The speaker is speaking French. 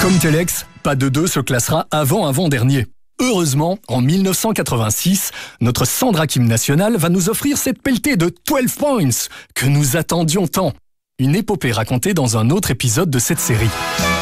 Comme Telex, Pas de 2 se classera avant-avant-dernier. Heureusement, en 1986, notre Sandra Kim nationale va nous offrir cette pelletée de 12 points que nous attendions tant. Une épopée racontée dans un autre épisode de cette série.